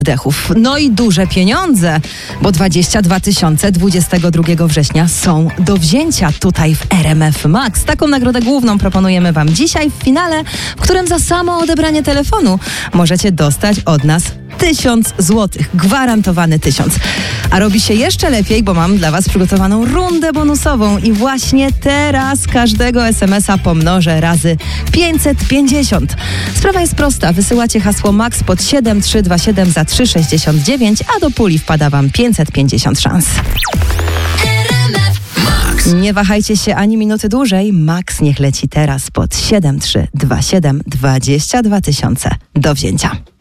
Dechów. No i duże pieniądze, bo 22 22 września są do wzięcia tutaj w RMF Max. Taką nagrodę główną proponujemy Wam dzisiaj w finale, w którym za samo odebranie telefonu możecie dostać od nas 1000 złotych. Gwarantowany 1000. A robi się jeszcze lepiej, bo mam dla Was przygotowaną rundę bonusową i właśnie teraz każdego SMS-a pomnożę razy 550. Sprawa jest prosta. Wysyłacie hasło MAX pod 7327 za 3,69, a do puli wpada Wam 550 szans. Nie wahajcie się ani minuty dłużej. MAX niech leci teraz pod 7327 22 000 do wzięcia.